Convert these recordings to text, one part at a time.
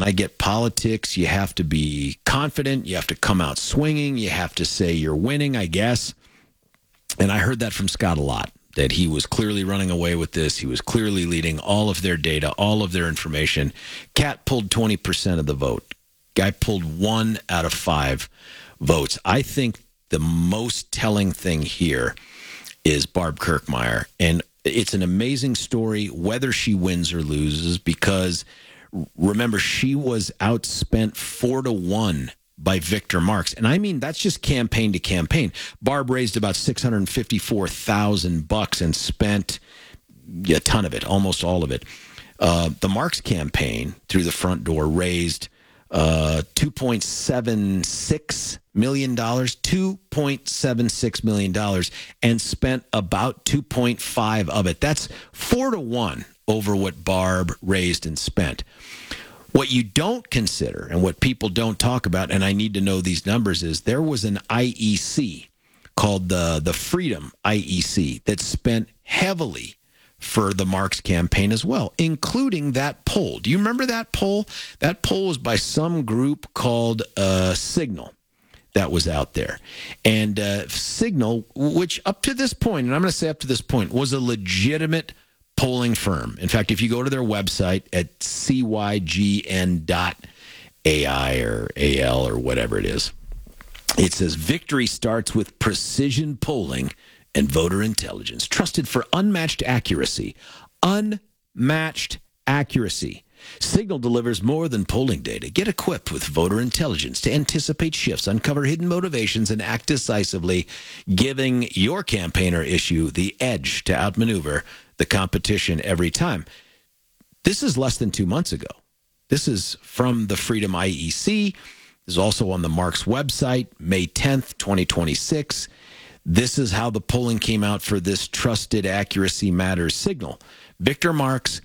and I get politics. You have to be confident. You have to come out swinging. You have to say you're winning, I guess. And I heard that from Scott a lot, that he was clearly running away with this. He was clearly leading all of their data, all of their information. Cat pulled 20% of the vote. Guy pulled 1 out of 5 votes. I think the most telling thing here is Barb Kirkmeyer. And it's an amazing story, whether she wins or loses, because remember, she was outspent 4-1 by Victor Marx. And I mean, that's just campaign to campaign. Barb raised about $654,000 and spent a ton of it, almost all of it. The Marx campaign through the front door raised $2.76 million, $2.76 million, and spent about 2.5 of it. That's 4-1 over what Barb raised and spent. What you don't consider and what people don't talk about, and I need to know these numbers, is there was an IEC called the Freedom IEC that spent heavily for the Marx campaign as well, including that poll. Do you remember that poll? That poll was by some group called Signal that was out there. And Signal, which up to this point, and I'm going to say up to this point, was a legitimate polling firm. In fact, if you go to their website at cygn.ai or AL or whatever it is, it says victory starts with precision polling and voter intelligence, trusted for unmatched accuracy. Unmatched accuracy. Signal delivers more than polling data. Get equipped with voter intelligence to anticipate shifts, uncover hidden motivations, and act decisively, giving your campaign or issue the edge to outmaneuver the competition every time. This is less than 2 months ago. This is from the Freedom IEC. This is also on the Marx website, May 10th, 2026. This is how the polling came out for this Trusted Accuracy Matters Signal. Victor Marx,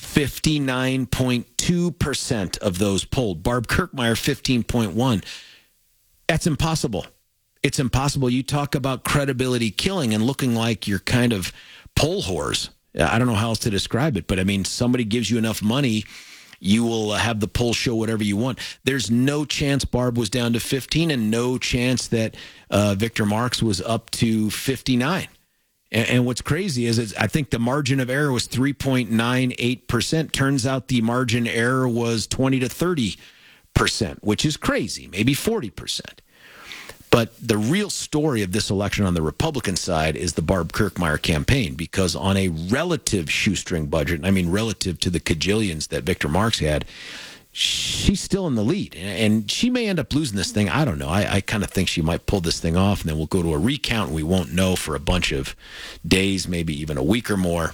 59.2% of those polled. Barb Kirkmeyer, 15.1%. That's impossible. It's impossible. You talk about credibility killing and looking like you're kind of poll whores. I don't know how else to describe it, but I mean, somebody gives you enough money, you will have the poll show whatever you want. There's no chance Barb was down to 15 and no chance that Victor Marx was up to 59. And what's crazy is I think the margin of error was 3.98%. Turns out the margin error was 20 to 30%, which is crazy, maybe 40%. But the real story of this election on the Republican side is the Barb Kirkmeyer campaign, because on a relative shoestring budget, and I mean relative to the cajillions that Victor Marx had, she's still in the lead. And she may end up losing this thing. I don't know. I kind of think she might pull this thing off, and then we'll go to a recount, and we won't know for a bunch of days, maybe even a week or more.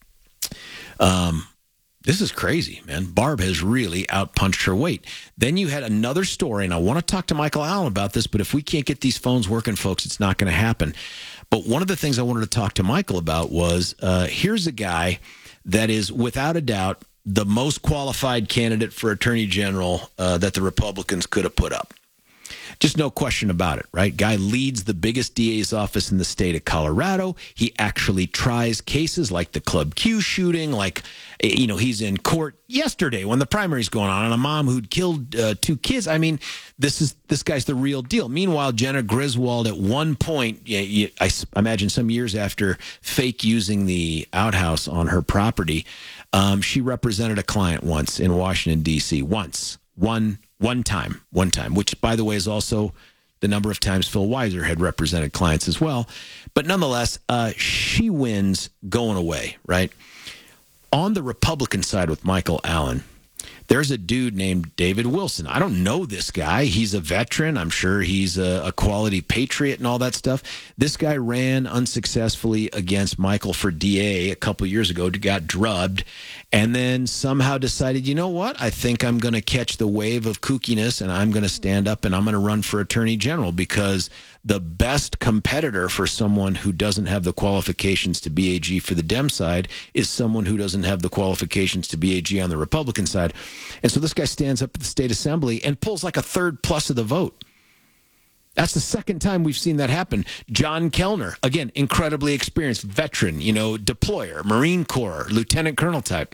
This is crazy, man. Barb has really outpunched her weight. Then you had another story, and I want to talk to Michael Allen about this, but if we can't get these phones working, folks, it's not going to happen. But one of the things I wanted to talk to Michael about was here's a guy that is, without a doubt, the most qualified candidate for Attorney General that the Republicans could have put up. Just no question about it, right? Guy leads the biggest DA's office in the state of Colorado. He actually tries cases like the Club Q shooting, like, you know, he's in court yesterday when the primary's going on a mom who'd killed 2 kids. I mean, this guy's the real deal. Meanwhile, Jenna Griswold at one point, I imagine some years after fake using the outhouse on her property, she represented a client once in Washington, D.C. One time, which, by the way, is also the number of times Phil Weiser had represented clients as well. But nonetheless, she wins going away, right? On the Republican side with Michael Allen, there's a dude named David Wilson. I don't know this guy. He's a veteran. I'm sure he's a quality patriot and all that stuff. This guy ran unsuccessfully against Michael for DA a couple years ago, got drubbed, and then somehow decided, you know what? I think I'm going to catch the wave of kookiness, and I'm going to stand up and I'm going to run for Attorney General, because the best competitor for someone who doesn't have the qualifications to be AG for the Dem side is someone who doesn't have the qualifications to be AG on the Republican side. And so this guy stands up at the state assembly and pulls like a third plus of the vote. That's the second time we've seen that happen. John Kellner, again, incredibly experienced veteran, deployer, Marine Corps, lieutenant colonel type.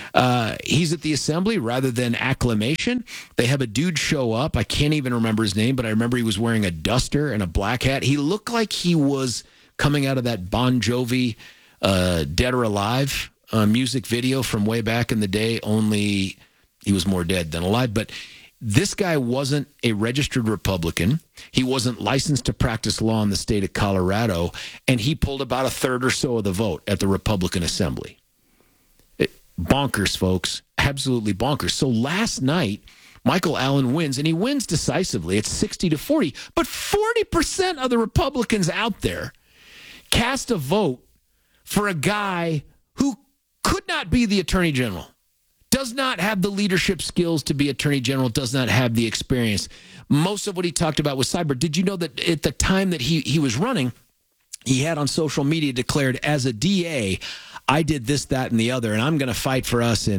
He's at the assembly rather than acclamation. They have a dude show up. I can't even remember his name, but I remember he was wearing a duster and a black hat. He looked like he was coming out of that Bon Jovi Dead or Alive music video from way back in the day, only he was more dead than alive. But this guy wasn't a registered Republican. He wasn't licensed to practice law in the state of Colorado, and he pulled about a third or so of the vote at the Republican Assembly. Bonkers, folks. Absolutely bonkers. So last night, Michael Allen wins, and he wins decisively. It's 60-40, but 40% of the Republicans out there cast a vote for a guy who could not be the Attorney General, does not have the leadership skills to be Attorney General, does not have the experience. Most of what he talked about was cyber. Did you know that at the time that he was running, he had on social media declared, as a DA, I did this, that, and the other, and I'm going to fight for us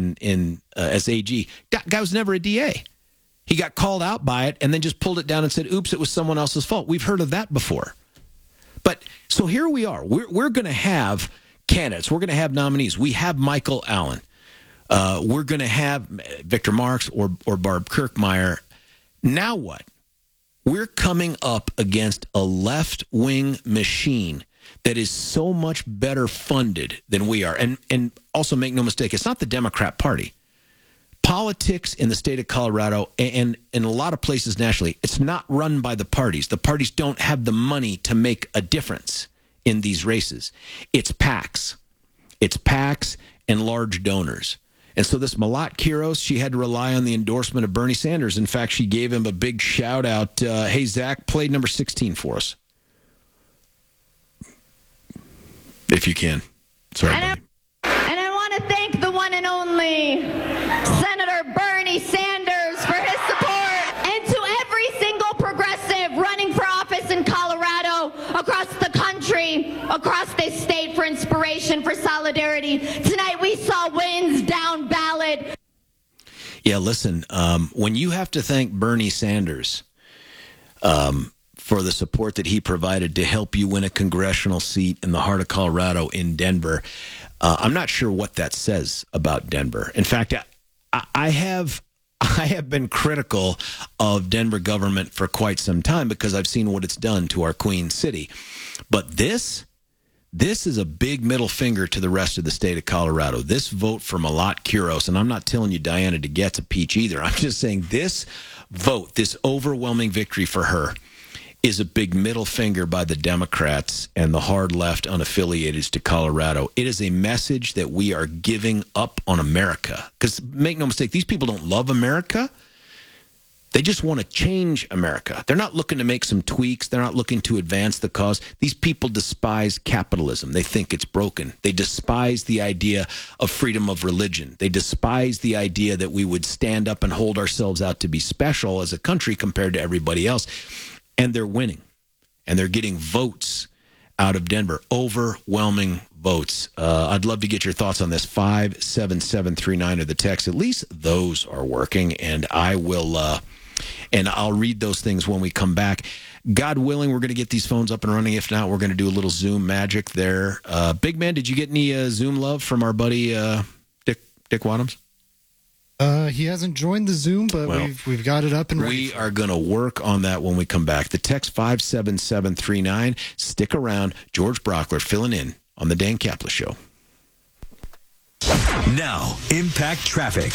as AG. Guy was never a DA. He got called out by it and then just pulled it down and said, oops, it was someone else's fault. We've heard of that before. But so here we are. We're going to have candidates. We're going to have nominees. We have Michael Allen. We're going to have Victor Marks or Barb Kirkmeyer. Now what? We're coming up against a left-wing machine that is so much better funded than we are. And also, make no mistake, it's not the Democrat Party. Politics in the state of Colorado and in a lot of places nationally, it's not run by the parties. The parties don't have the money to make a difference in these races. It's PACs. It's PACs and large donors. And so this Malat Quiros, she had to rely on the endorsement of Bernie Sanders. In fact, she gave him a big shout out. Hey, Zach, play number 16 for us. If you can. Sorry, buddy. And I want to thank the one and only Senator Bernie Sanders for his support, and to every single progressive running for office in Colorado, across the country, across this state, for inspiration, for solidarity. Tonight we saw wins down ballot. Yeah, listen, when you have to thank Bernie Sanders for the support that he provided to help you win a congressional seat in the heart of Colorado in Denver, I'm not sure what that says about Denver. In fact, I have been critical of Denver government for quite some time because I've seen what it's done to our Queen City. But this is a big middle finger to the rest of the state of Colorado. This vote for Malat Quiros, and I'm not telling you Diana DeGette's a peach either. I'm just saying this vote, this overwhelming victory for her, is a big middle finger by the Democrats and the hard left unaffiliateds to Colorado. It is a message that we are giving up on America. Because make no mistake, these people don't love America. They just want to change America. They're not looking to make some tweaks. They're not looking to advance the cause. These people despise capitalism. They think it's broken. They despise the idea of freedom of religion. They despise the idea that we would stand up and hold ourselves out to be special as a country compared to everybody else. And they're winning. And they're getting votes out of Denver. Overwhelming votes. I'd love to get your thoughts on this. 57739 are the text. At least those are working. And I will... and I'll read those things when we come back. God willing, we're going to get these phones up and running. If not, we're going to do a little Zoom magic there. Big man, did you get any Zoom love from our buddy Dick Wadhams? He hasn't joined the Zoom, but we've got it up and ready. We are going to work on that when we come back. The text 57739. Stick around. George Brockler filling in on the Dan Kaplan Show. Now, Impact Traffic.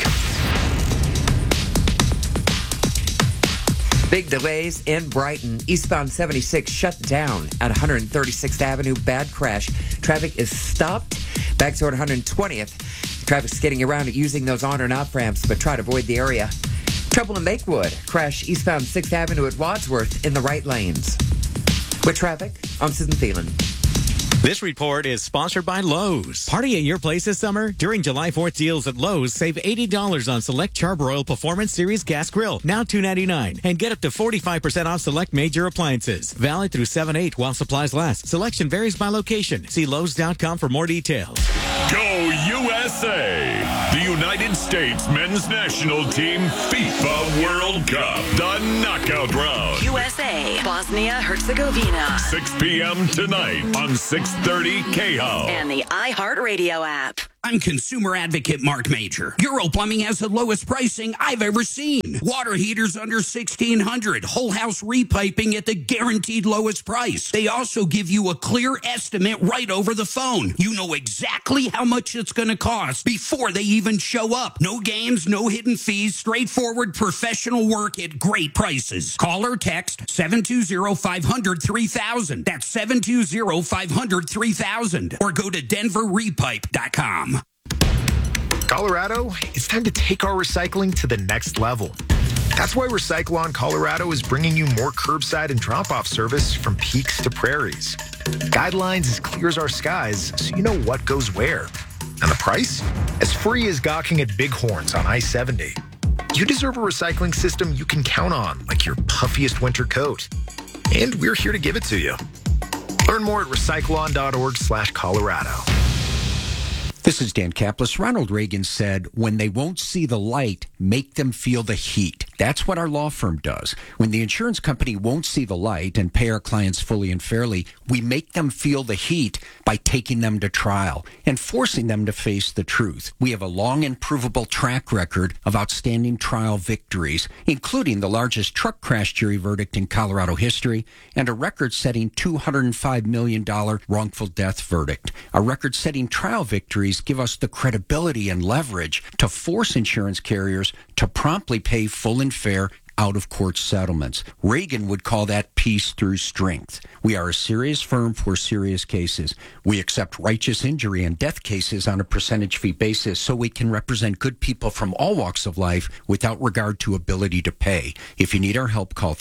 Big delays in Brighton. Eastbound 76 shut down at 136th Avenue. Bad crash. Traffic is stopped. Back toward 120th. Traffic's getting around it using those on and off ramps, but try to avoid the area. Trouble in Lakewood. Crash eastbound 6th Avenue at Wadsworth in the right lanes. With traffic, I'm Susan Thielen. This report is sponsored by Lowe's. Party at your place this summer? During July 4th deals at Lowe's, save $80 on select Charbroil Performance Series gas grill, now $2.99, and get up to 45% off select major appliances. Valid through 7/8 while supplies last. Selection varies by location. See Lowe's.com for more details. Go USA! The United United States men's national team FIFA World Cup, the knockout round. USA, Bosnia, Herzegovina. 6 p.m. tonight on 630 KHO. And the iHeartRadio app. I'm consumer advocate Mark Major. Euro Plumbing has the lowest pricing I've ever seen. Water heaters under $1,600. Whole house repiping at the guaranteed lowest price. They also give you a clear estimate right over the phone. You know exactly how much it's going to cost before they even show up. No games, no hidden fees, straightforward professional work at great prices. Call or text 720-500-3000. That's 720-500-3000. Or go to denverrepipe.com. Colorado, it's time to take our recycling to the next level. That's why Recyclon Colorado is bringing you more curbside and drop-off service from peaks to prairies. Guidelines as clear as our skies, so you know what goes where. And the price? As free as gawking at bighorns on I-70. You deserve a recycling system you can count on, like your puffiest winter coat. And we're here to give it to you. Learn more at recyclon.org/Colorado. This is Dan Kaplan. Ronald Reagan said, when they won't see the light, make them feel the heat. That's what our law firm does. When the insurance company won't see the light and pay our clients fully and fairly, we make them feel the heat by taking them to trial and forcing them to face the truth. We have a long and provable track record of outstanding trial victories, including the largest truck crash jury verdict in Colorado history and a record-setting $205 million wrongful death verdict. Our record-setting trial victories give us the credibility and leverage to force insurance carriers to promptly pay full and fair out-of-court settlements. Reagan would call that peace through strength. We are a serious firm for serious cases. We accept righteous injury and death cases on a percentage fee basis so we can represent good people from all walks of life without regard to ability to pay. If you need our help, call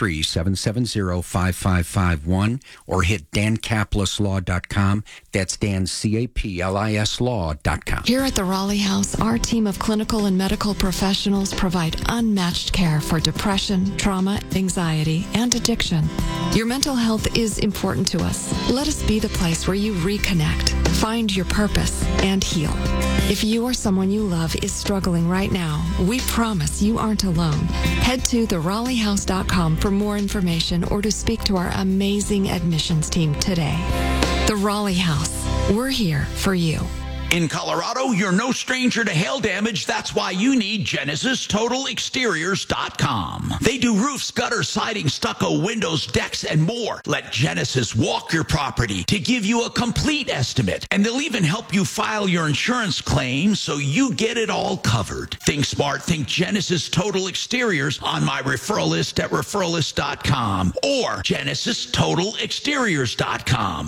303-770-5551 or hit dancapluslaw.com. That's Dan, C-A-P-L-I-S law.com. Here at the Raleigh House, our team of clinical and medical professionals provide unmatched care for depression, trauma, anxiety, and addiction. Your mental health is important to us. Let us be the place where you reconnect, find your purpose, and heal. If you or someone you love is struggling right now, we promise you aren't alone. Head to theRaleighHouse.com for more information or to speak to our amazing admissions team today. The Raleigh House. We're here for you. In Colorado, you're no stranger to hail damage. That's why you need GenesisTotalExteriors.com. They do roofs, gutters, siding, stucco, windows, decks, and more. Let Genesis walk your property to give you a complete estimate. And they'll even help you file your insurance claim so you get it all covered. Think smart. Think Genesis Total Exteriors on my referral list at referralist.com or GenesisTotalExteriors.com.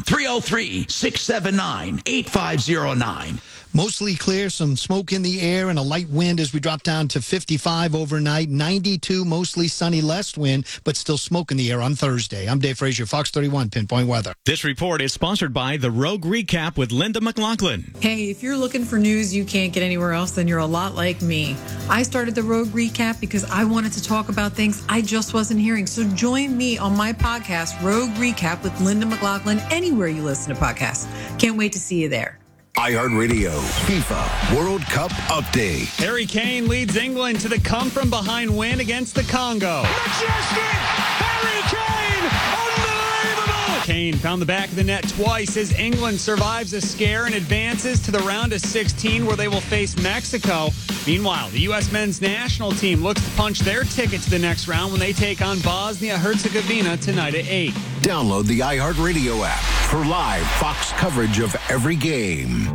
303-679-8509. Mostly clear, some smoke in the air, and a light wind as we drop down to 55 overnight. 92, mostly sunny, less wind, but still smoke in the air on Thursday. I'm Dave Frazier, Fox 31, Pinpoint Weather. This report is sponsored by The Rogue Recap with Linda McLaughlin. Hey, if you're looking for news you can't get anywhere else, then you're a lot like me. I started The Rogue Recap because I wanted to talk about things I just wasn't hearing. So join me on my podcast, Rogue Recap with Linda McLaughlin, anywhere you listen to podcasts. Can't wait to see you there. iHeartRadio FIFA World Cup Update. Harry Kane leads England to the come-from-behind win against the Congo. Majestic! Harry Kane! Unbelievable! Kane found the back of the net twice as England survives a scare and advances to the round of 16 where they will face Mexico. Meanwhile, the U.S. men's national team looks to punch their ticket to the next round when they take on Bosnia-Herzegovina tonight at 8. Download the iHeartRadio app for live Fox coverage of every game.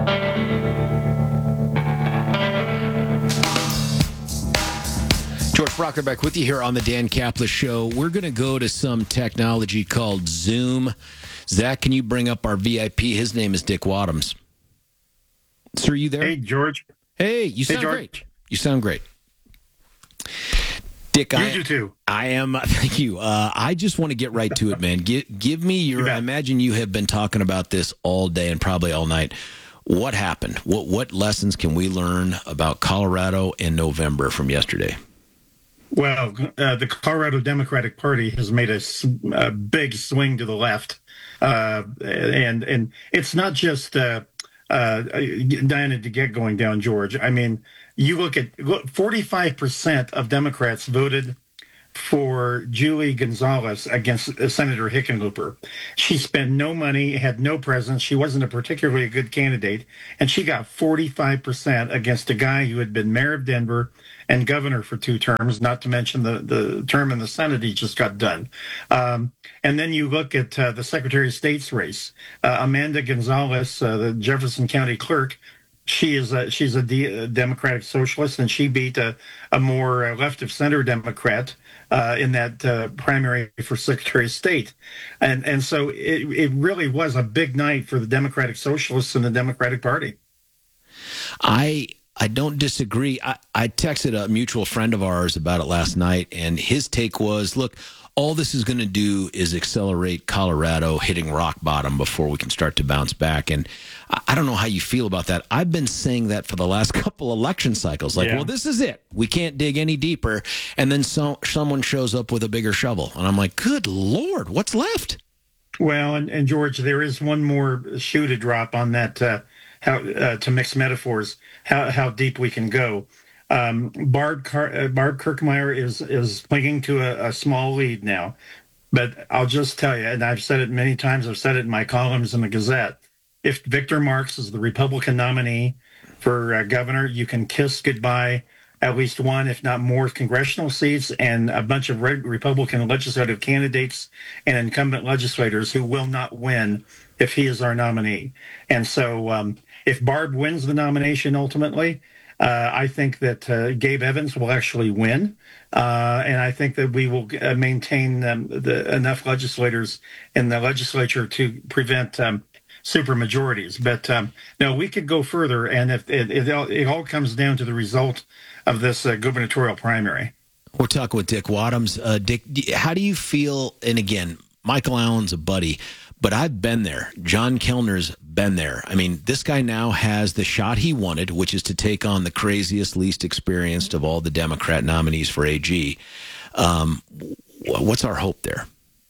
George Brocker back with you here on the Dan Kaplan Show. We're going to go to some technology called Zoom. Zach, can you bring up our VIP? His name is Dick Wadhams. Sir, are you there? Hey, George. Hey, you sound great. You sound great. Dick, you do too. I am. Thank you. I just want to get right to it, man. Give me your. I imagine you have been talking about this all day and probably all night. What happened? What lessons can we learn about Colorado in November from yesterday? Well, the Colorado Democratic Party has made a big swing to the left, and it's not just Diana DeGette going down, George. I mean, you look 45% of Democrats voted for Julie Gonzalez against Senator Hickenlooper. She spent no money, had no presence. She wasn't a particularly good candidate, and she got 45% against a guy who had been mayor of Denver and governor for 2 terms, not to mention the term in the Senate he just got done. And then you look at the Secretary of State's race. Amanda Gonzalez, the Jefferson County clerk, she's a Democratic socialist, and she beat a more left of center Democrat in that primary for Secretary of State. And so it really was a big night for the Democratic Socialists and the Democratic Party. I don't disagree. I texted a mutual friend of ours about it last night, and his take was, look, all this is going to do is accelerate Colorado hitting rock bottom before we can start to bounce back. And I don't know how you feel about that. I've been saying that for the last couple election cycles. Like, well, this is it. We can't dig any deeper. And then someone shows up with a bigger shovel. And I'm like, good Lord, what's left? Well, and George, there is one more shoe to drop on that, to mix metaphors, how deep we can go. Barb Kirkmeyer is clinging to a small lead now. But I'll just tell you, and I've said it many times, I've said it in my columns in the Gazette, if Victor Marx is the Republican nominee for governor, you can kiss goodbye at least one, if not more, congressional seats and a bunch of Republican legislative candidates and incumbent legislators who will not win if he is our nominee. And so if Barb wins the nomination ultimately, I think that Gabe Evans will actually win. And I think that we will maintain enough legislators in the legislature to prevent super majorities. But no, we could go further. And if it all comes down to the result of this gubernatorial primary. We're talking with Dick Wadhams. Dick, how do you feel? And again, Michael Allen's a buddy, but I've been there. John Kellner's been there. I mean, this guy now has the shot he wanted, which is to take on the craziest, least experienced of all the Democrat nominees for AG. What's our hope there?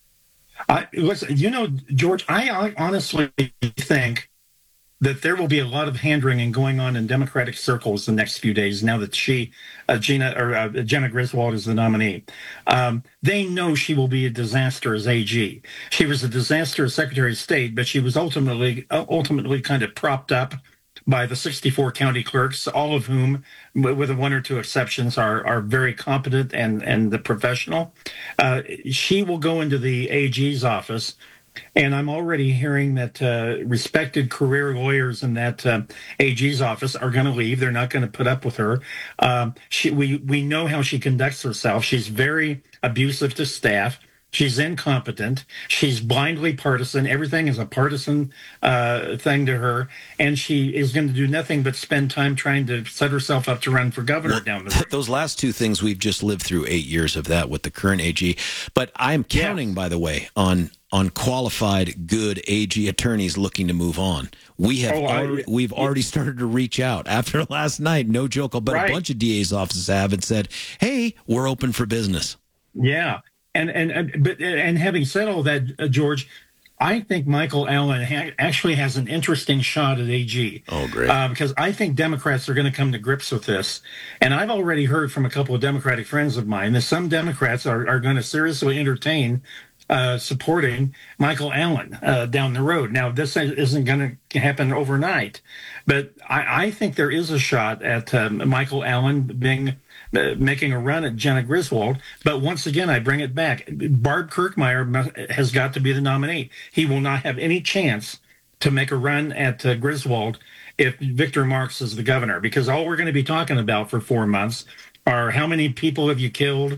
Listen, George, I honestly think that there will be a lot of hand-wringing going on in Democratic circles the next few days now that Jena Griswold is the nominee. They know she will be a disaster as AG. She was a disaster as Secretary of State, but she was ultimately kind of propped up by the 64 county clerks, all of whom, with 1 or 2 exceptions, are very competent and professional. She will go into the AG's office. And I'm already hearing that respected career lawyers in that AG's office are going to leave. They're not going to put up with her. We know how she conducts herself. She's very abusive to staff. She's incompetent. She's blindly partisan. Everything is a partisan thing to her. And she is going to do nothing but spend time trying to set herself up to run for governor down the road. Those last 2 things, we've just lived through 8 years of that with the current AG. But I'm counting, by the way, on qualified, good AG attorneys looking to move on. We've already started to reach out after last night. No joke. I'll bet a bunch of DA's offices have and said, hey, we're open for business. Yeah. And having said all that, George, I think Michael Allen actually has an interesting shot at AG. Oh, great. Because I think Democrats are going to come to grips with this. And I've already heard from a couple of Democratic friends of mine that some Democrats are going to seriously entertain supporting Michael Allen down the road. Now, this isn't going to happen overnight, but I think there is a shot at Michael Allen making a run at Jena Griswold. But once again, I bring it back. Barb Kirkmeyer has got to be the nominee. He will not have any chance to make a run at Griswold if Victor Marx is the governor, because all we're going to be talking about for 4 months are how many people have you killed?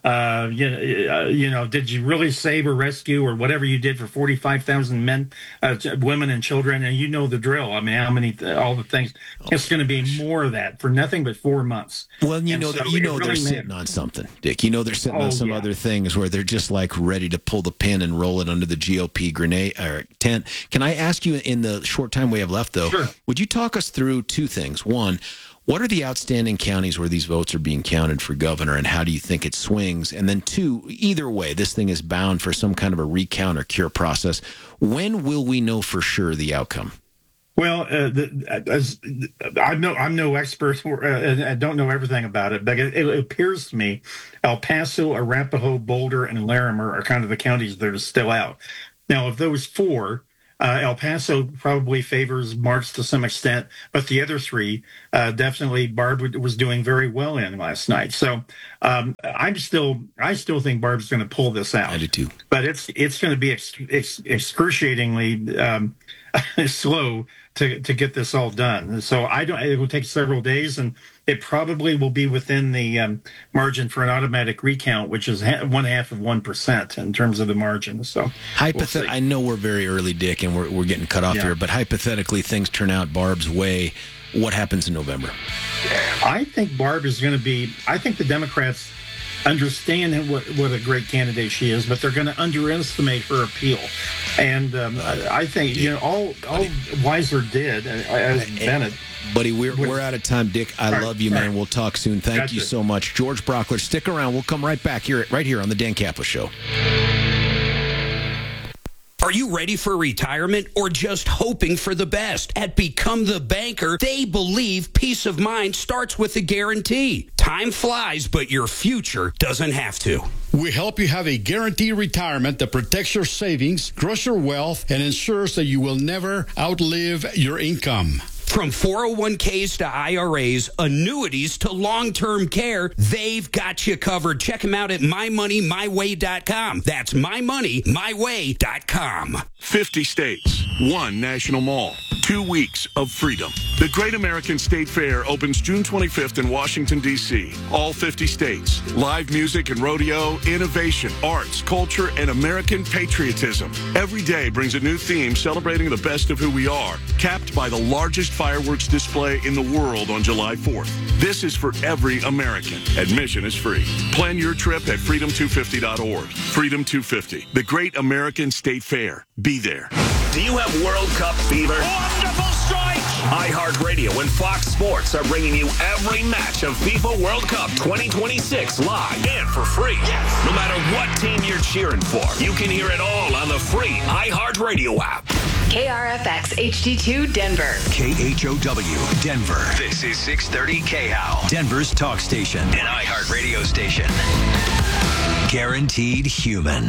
Did you really save or rescue or whatever you did for 45,000 men, women and children? And you know the drill. I mean, how many, all the things. It's going to be more of that for nothing but 4 months. Well, they're sitting on something, Dick. They're sitting on some other things where they're just like ready to pull the pin and roll it under the GOP grenade or tent. Can I ask you, in the short time we have left, though, Sure. Would you talk us through 2 things? One, what are the outstanding counties where these votes are being counted for governor, and how do you think it swings? And then 2, either way, this thing is bound for some kind of a recount or cure process. When will we know for sure the outcome? Well, I'm no expert, and I don't know everything about it, but it appears to me El Paso, Arapahoe, Boulder, and Larimer are kind of the counties that are still out. Now, of those four, El Paso probably favors March to some extent, but the other three, definitely Barb was doing very well in last night. So I still think Barb's going to pull this out. I do too. But it's going to be excruciatingly slow to get this all done. So it will take several days, and it probably will be within the margin for an automatic recount, which is 0.5% in terms of the margin. So I know we're very early, Dick, and we're getting cut off here, but hypothetically things turn out Barb's way. What happens in November? I think Barb is going to be, I think the Democrats understand what a great candidate she is, but they're going to underestimate her appeal. And I think, all Weiser did, as Bennett. Buddy, we're out of time, Dick. I love you, man. We'll talk soon. Thank you so much. George Brockler, stick around. We'll come right back right here on the Dan Caplis Show. Are you ready for retirement or just hoping for the best? At Become the Banker, they believe peace of mind starts with a guarantee. Time flies, but your future doesn't have to. We help you have a guaranteed retirement that protects your savings, grows your wealth, and ensures that you will never outlive your income. From 401ks to IRAs, annuities to long-term care, they've got you covered. Check them out at mymoneymyway.com. That's mymoneymyway.com. 50 states, one national mall, 2 weeks of freedom. The Great American State Fair opens June 25th in Washington, D.C. All 50 states. Live music and rodeo, innovation, arts, culture, and American patriotism. Every day brings a new theme celebrating the best of who we are, capped by the largest fireworks display in the world on July 4th. This is for every American. Admission is free. Plan your trip at freedom250.org. Freedom 250, the Great American State Fair. Be there. Do you have World Cup fever? Wonderful strike! iHeartRadio and Fox Sports are bringing you every match of FIFA World Cup 2026 live and for free. Yes. No matter what team you're cheering for, you can hear it all on the free iHeartRadio app. KRFX HD2 Denver. KHOW Denver. This is 630 KHOW. Denver's talk station. An iHeartRadio station. Guaranteed human.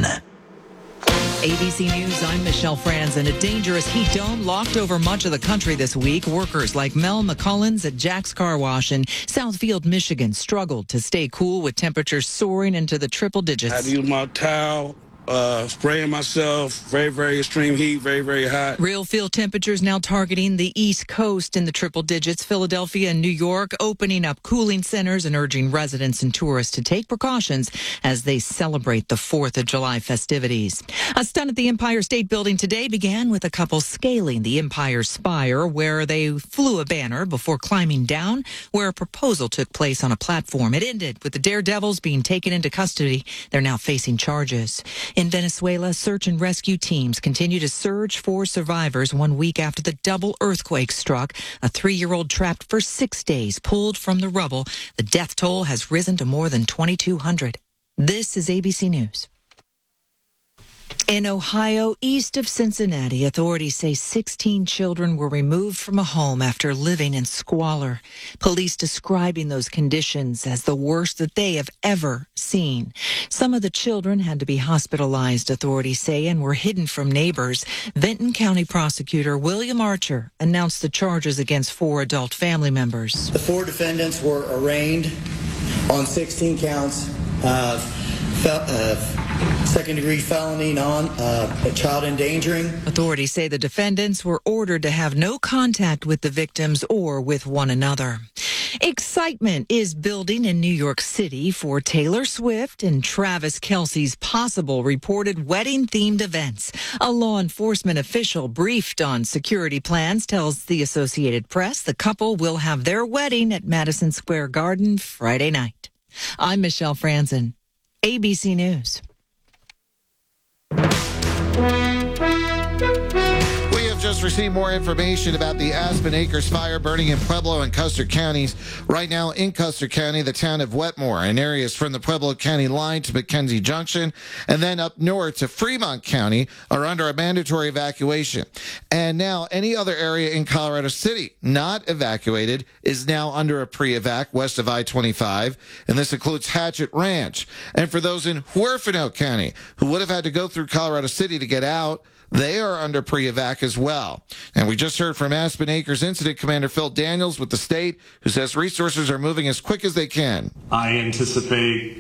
ABC News, I'm Michelle Franzen. A dangerous heat dome locked over much of the country this week. Workers like Mel McCullens at Jack's Car Wash in Southfield, Michigan struggled to stay cool with temperatures soaring into the triple digits. I had to use my towel, spraying myself, very, very extreme heat, very, very hot. Real field temperatures now targeting the East Coast in the triple digits. Philadelphia and New York opening up cooling centers and urging residents and tourists to take precautions as they celebrate the 4th of July festivities. A stunt at the Empire State Building today began with a couple scaling the Empire Spire, where they flew a banner before climbing down, where a proposal took place on a platform. It ended with the daredevils being taken into custody. They're now facing charges. In Venezuela, search and rescue teams continue to search for survivors 1 week after the double earthquake struck. A 3-year-old trapped for 6 days pulled from the rubble. The death toll has risen to more than 2,200. This is ABC News. In Ohio, east of Cincinnati, authorities say 16 children were removed from a home after living in squalor. Police describing those conditions as the worst that they have ever seen. Some of the children had to be hospitalized, authorities say, and were hidden from neighbors. Vinton County Prosecutor William Archer announced the charges against 4 adult family members. The 4 defendants were arraigned on 16 counts of second-degree felony on child endangering. Authorities say the defendants were ordered to have no contact with the victims or with one another. Excitement is building in New York City for Taylor Swift and Travis Kelce's possible reported wedding-themed events. A law enforcement official briefed on security plans tells the Associated Press the couple will have their wedding at Madison Square Garden Friday night. I'm Michelle Franzen, ABC News. We have just just received more information about the Aspen Acres fire burning in Pueblo and Custer counties. Right now in Custer County, the town of Wetmore and areas from the Pueblo County line to McKenzie Junction and then up north to Fremont County are under a mandatory evacuation. And now any other area in Colorado City not evacuated is now under a pre-evac west of I-25, and this includes Hatchet Ranch. And for those in Huerfano County who would have had to go through Colorado City to get out, they are under pre-evac as well. And we just heard from Aspen Acres Incident Commander Phil Daniels with the state, who says resources are moving as quick as they can. I anticipate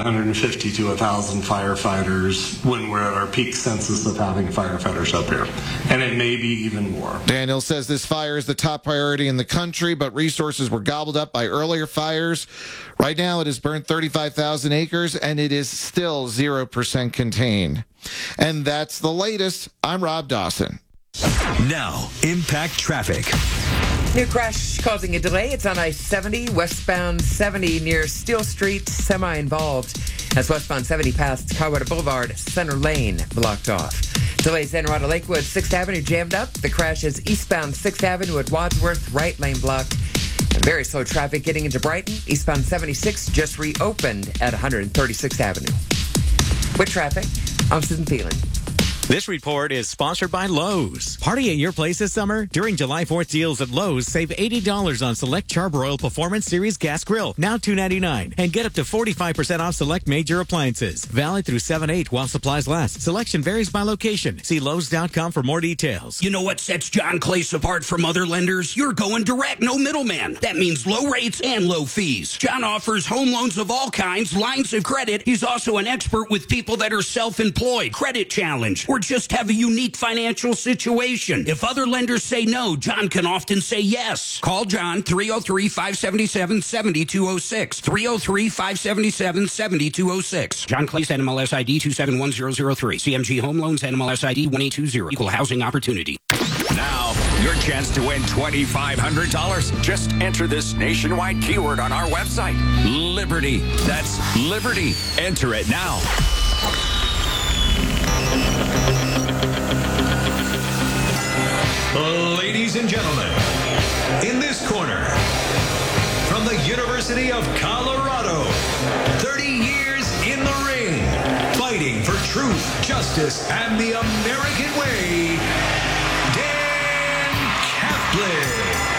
750 to 1,000 firefighters when we're at our peak census of having firefighters up here. And it may be even more. Daniels says this fire is the top priority in the country, but resources were gobbled up by earlier fires. Right now, it has burned 35,000 acres, and it is still 0% contained. And that's the latest. I'm Rob Dawson. Now, impact traffic. New crash causing a delay. It's on I-70, westbound 70 near Steel Street, semi-involved. As westbound 70 past Colorado Boulevard, center lane blocked off. Delays en route to Lakewood, 6th Avenue jammed up. The crash is eastbound 6th Avenue at Wadsworth, right lane blocked. And very slow traffic getting into Brighton. Eastbound 76 just reopened at 136th Avenue. With traffic, I'm Susan Thielen. This report is sponsored by Lowe's. Party at your place this summer? During July 4th deals at Lowe's, save $80 on select Charbroil Performance Series Gas Grill, now $2.99. And get up to 45% off select major appliances. Valid through 7/8 while supplies last. Selection varies by location. See Lowe's.com for more details. You know what sets John Clace apart from other lenders? You're going direct, no middleman. That means low rates and low fees. John offers home loans of all kinds, lines of credit. He's also an expert with people that are self-employed, credit challenged, or just have a unique financial situation. If other lenders say no, John can often say yes. Call John 303-577-7206. 303-577-7206. John Clace, NMLS ID 271003. CMG Home Loans, NMLS ID 1820. Equal Housing Opportunity. Now, your chance to win $2,500. Just enter this nationwide keyword on our website. Liberty. That's Liberty. Enter it now. Ladies and gentlemen, in this corner, from the University of Colorado, 30 years in the ring, fighting for truth, justice, and the American way, Dan Caplis.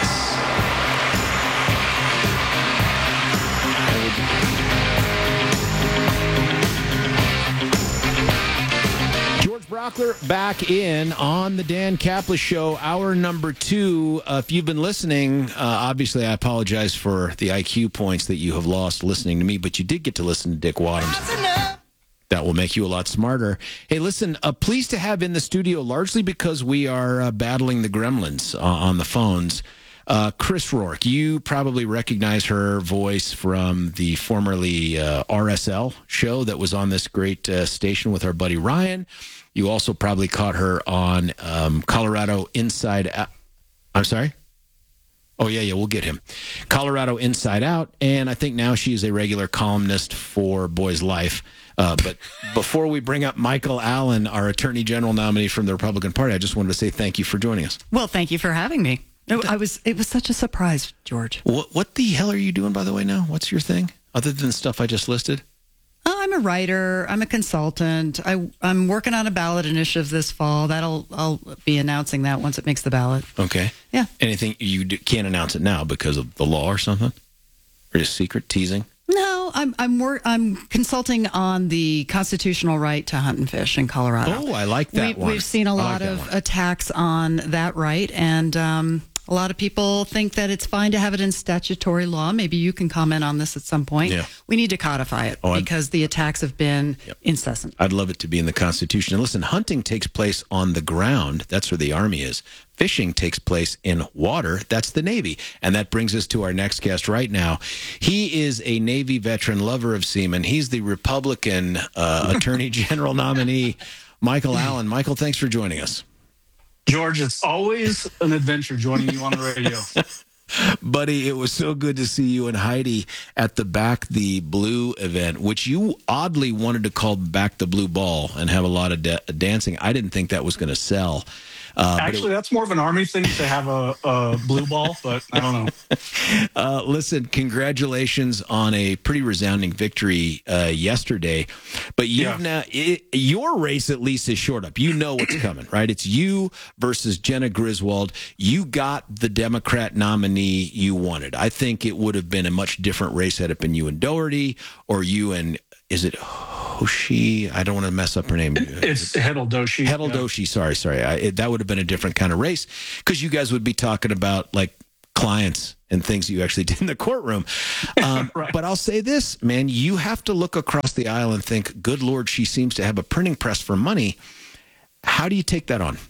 Brockler back in on the Dan Caplis Show, hour number 2. If you've been listening, obviously I apologize for the IQ points that you have lost listening to me, but you did get to listen to Dick Wadhams. That will make you a lot smarter. Hey, listen, pleased to have in the studio, largely because we are battling the gremlins on the phones, Chris Rourke. You probably recognize her voice from the formerly RSL show that was on this great station with our buddy Ryan. You also probably caught her on Colorado Inside Out. I'm sorry? Oh, yeah, we'll get him. Colorado Inside Out, and I think now she is a regular columnist for Boys Life. But before we bring up Michael Allen, our Attorney General nominee from the Republican Party, I just wanted to say thank you for joining us. Well, thank you for having me. It was such a surprise, George. What the hell are you doing, by the way, now? What's your thing, other than the stuff I just listed? I'm a writer. I'm a consultant. I'm working on a ballot initiative this fall. I'll be announcing that once it makes the ballot. Okay. Yeah. Anything you can't announce it now because of the law or something, or just secret teasing? No, I'm consulting on the constitutional right to hunt and fish in Colorado. Oh, I like that one. We've seen a lot of attacks on that right, and a lot of people think that it's fine to have it in statutory law. Maybe you can comment on this at some point. Yeah. We need to codify it because the attacks have been incessant. I'd love it to be in the Constitution. And listen, hunting takes place on the ground. That's where the Army is. Fishing takes place in water. That's the Navy. And that brings us to our next guest right now. He is a Navy veteran, lover of seamen. He's the Republican Attorney General nominee, Michael Allen. Michael, thanks for joining us. George, it's always an adventure joining you on the radio. Buddy, it was so good to see you and Heidi at the Back the Blue event, which you oddly wanted to call Back the Blue Ball and have a lot of dancing. I didn't think that was going to sell. Actually, that's more of an Army thing to have a blue ball, but I don't know. Listen, congratulations on a pretty resounding victory yesterday. But your race at least is short up. You know what's coming, right? It's you versus Jenna Griswold. You got the Democrat nominee you wanted. I think it would have been a much different race had it been you and Doherty or you and, is it Hoshi? I don't want to mess up her name. It's Heddle Doshi. Heddle Doshi. Sorry. That would have been a different kind of race because you guys would be talking about like clients and things you actually did in the courtroom. Right. But I'll say this, man, you have to look across the aisle and think, good Lord, she seems to have a printing press for money. How do you take that on?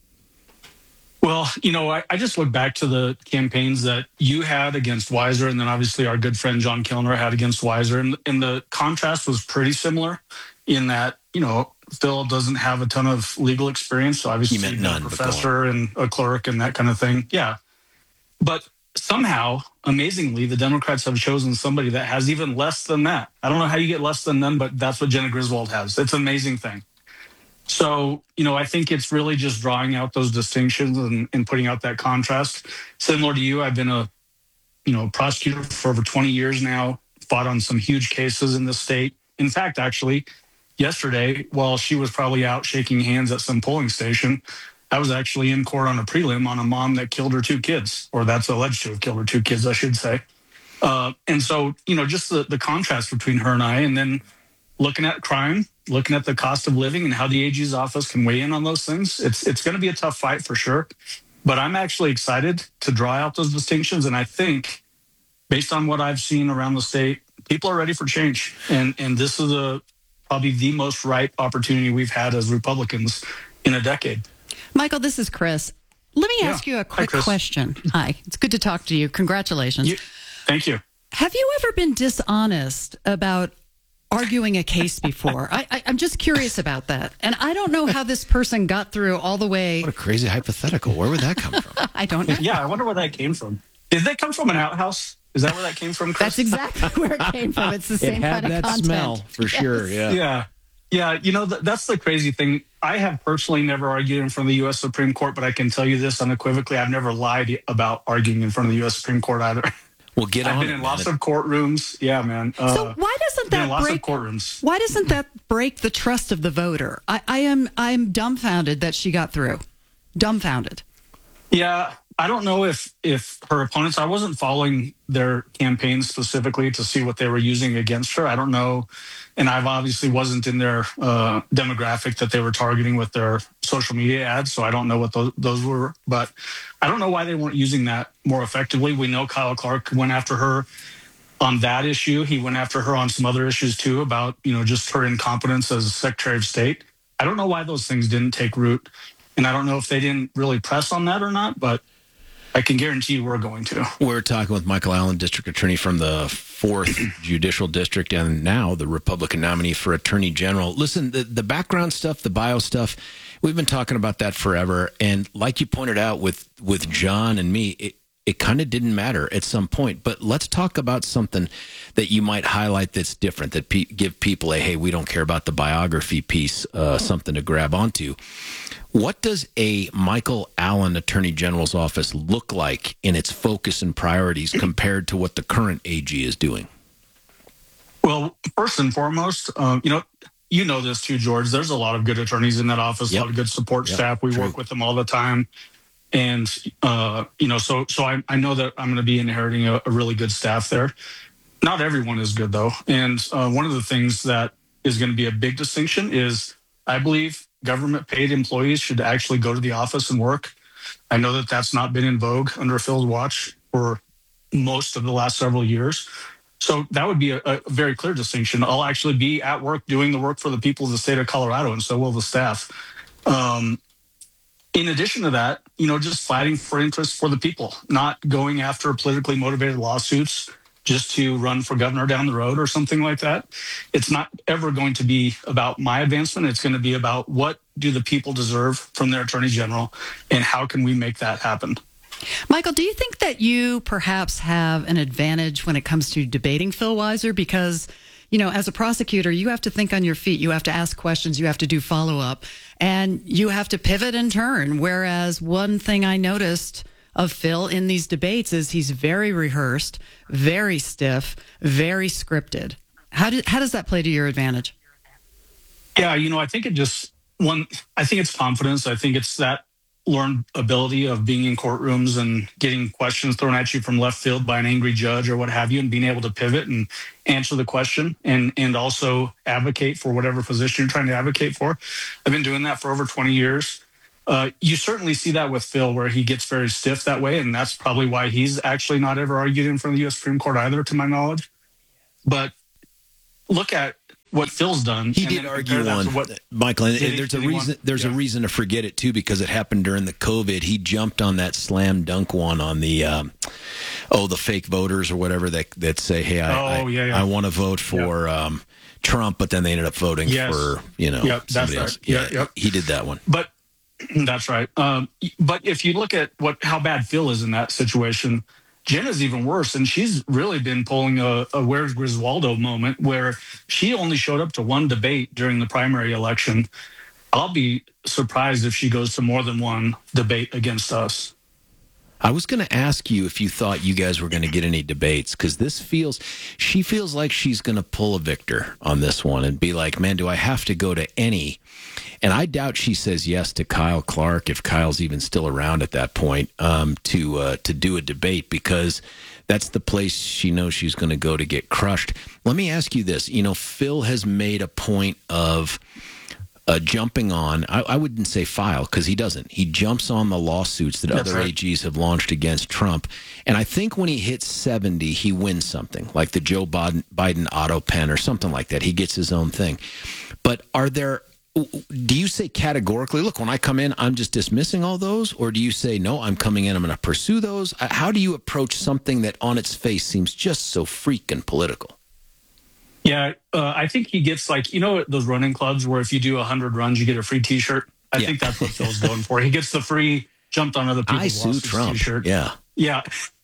Well, I just look back to the campaigns that you had against Weiser, and then obviously our good friend John Kilner had against Weiser. And the contrast was pretty similar in that, Phil doesn't have a ton of legal experience. So obviously he's a professor and a clerk and that kind of thing. Yeah. But somehow, amazingly, the Democrats have chosen somebody that has even less than that. I don't know how you get less than them, but that's what Jenna Griswold has. It's an amazing thing. So, I think it's really just drawing out those distinctions and putting out that contrast. Similar to you, I've been a, prosecutor for over 20 years now, fought on some huge cases in the state. In fact, actually, yesterday, while she was probably out shaking hands at some polling station, I was actually in court on a prelim on a mom that killed her 2 kids, or that's alleged to have killed her 2 kids, I should say. And so, just the contrast between her and I, and then looking at crime, looking at the cost of living and how the AG's office can weigh in on those things. It's going to be a tough fight for sure. But I'm actually excited to draw out those distinctions. And I think based on what I've seen around the state, people are ready for change. And this is probably the most ripe opportunity we've had as Republicans in a decade. Michael, this is Chris. Let me ask you a quick question. Hi, it's good to talk to you. Congratulations. Thank you. Have you ever been dishonest about arguing a case before? I'm just curious about that. And I don't know how this person got through all the way. What a crazy hypothetical. Where would that come from? I don't know. Yeah, I wonder where that came from. Did that come from an outhouse? Is that where that came from, Chris? That's exactly where it came from. It's the same kind of that content. Smell, for sure, yeah. Yeah, that's the crazy thing. I have personally never argued in front of the U.S. Supreme Court, but I can tell you this unequivocally. I've never lied about arguing in front of the U.S. Supreme Court either. Well, I've been in lots of courtrooms. Yeah, man. So why doesn't that break the trust of the voter? I'm dumbfounded that she got through. Dumbfounded. Yeah, I don't know if her opponents, I wasn't following their campaigns specifically to see what they were using against her. I don't know. And I've obviously wasn't in their demographic that they were targeting with their social media ads. So I don't know what those were. But I don't know why they weren't using that more effectively. We know Kyle Clark went after her on that issue. He went after her on some other issues too about, just her incompetence as Secretary of State. I don't know why those things didn't take root. And I don't know if they didn't really press on that or not, but I can guarantee you we're going to. We're talking with Michael Allen, District Attorney from the 4th Judicial District, and now the Republican nominee for Attorney General. Listen, the background stuff, the bio stuff, we've been talking about that forever. And like you pointed out with John and me, it kind of didn't matter at some point. But let's talk about something that you might highlight that's different, that give people a, hey, we don't care about the biography piece, something to grab onto. What does a Michael Allen Attorney General's office look like in its focus and priorities compared to what the current AG is doing? Well, first and foremost, you know this too, George. There's a lot of good attorneys in that office, a lot of good support staff. We work with them all the time. And, so I know that I'm going to be inheriting a really good staff there. Not everyone is good, though. And one of the things that is going to be a big distinction is I believe government paid employees should actually go to the office and work. I know that that's not been in vogue under Phil's watch for most of the last several years. So that would be a very clear distinction. I'll actually be at work doing the work for the people of the state of Colorado, and so will the staff. In addition to that, just fighting for interests for the people, not going after politically motivated lawsuits just to run for governor down the road or something like that. It's not ever going to be about my advancement. It's going to be about what do the people deserve from their attorney general and how can we make that happen? Michael, do you think that you perhaps have an advantage when it comes to debating Phil Weiser? Because as a prosecutor, you have to think on your feet. You have to ask questions. You have to do follow-up. And you have to pivot and turn. Whereas one thing I noticed of Phil in these debates is he's very rehearsed, very stiff, very scripted. How does that play to your advantage? Yeah, I think I think it's confidence. I think it's that learned ability of being in courtrooms and getting questions thrown at you from left field by an angry judge or what have you, and being able to pivot and answer the question and also advocate for whatever position you're trying to advocate for. I've been doing that for over 20 years. You certainly see that with Phil, where he gets very stiff that way, and that's probably why he's actually not ever argued in front of the U.S. Supreme Court either, to my knowledge. But look at what Phil's done. He did argue on Michael, and there's a reason. There's a reason to forget it too, because it happened during the COVID. He jumped on that slam dunk one on the the fake voters or whatever that say, hey, I want to vote for Trump, but then they ended up voting for somebody else. He did that one. But that's right. But if you look at how bad Phil is in that situation, Jenna's even worse, and she's really been pulling a Where's Griswaldo moment, where she only showed up to one debate during the primary election. I'll be surprised if she goes to more than one debate against us. I was going to ask you if you thought you guys were going to get any debates, because she feels like she's going to pull a Victor on this one and be like, man, do I have to go to any? And I doubt she says yes to Kyle Clark, if Kyle's even still around at that point, to do a debate, because that's the place she knows she's going to go to get crushed. Let me ask you this. Phil has made a point of jumping on, I wouldn't say file, because he doesn't. He jumps on the lawsuits that other AGs have launched against Trump. And I think when he hits 70, he wins something, like the Joe Biden auto pen or something like that. He gets his own thing. But do you say categorically, look, when I come in, I'm just dismissing all those? Or do you say, no, I'm coming in, I'm going to pursue those? How do you approach something that on its face seems just so freaking political? Yeah, I think he gets those running clubs where if you do 100 runs, you get a free T-shirt. I think that's what Phil's going for. He gets the free jumped on other people's lawsuits T-shirt. Yeah.